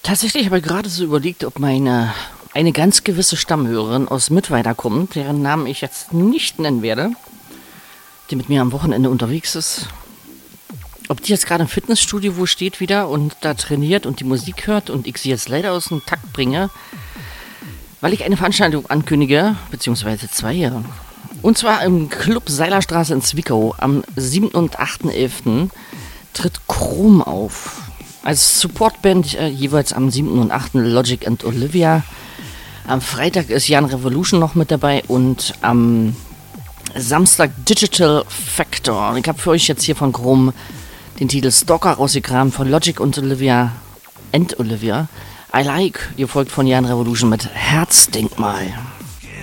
Tatsächlich habe ich gerade so überlegt, ob eine ganz gewisse Stammhörerin aus Mittweida kommt, deren Namen ich jetzt nicht nennen werde, die mit mir am Wochenende unterwegs ist. Ob die jetzt gerade im Fitnessstudio wo steht wieder und da trainiert und die Musik hört und ich sie jetzt leider aus dem Takt bringe, weil ich eine Veranstaltung ankündige, beziehungsweise zwei. Und zwar im Club Seilerstraße in Zwickau am 7. und 8.11. tritt Chrom auf. Als Supportband jeweils am 7. und 8. Logic and Olivia. Am Freitag ist Jan Revolution noch mit dabei und am Samstag Digital Factor. Ich habe für euch jetzt hier von Chrom den Titel Stalker rausgekramt von Logic und Olivia. I Like, ihr folgt von Jan Revolution mit Herzdenkmal.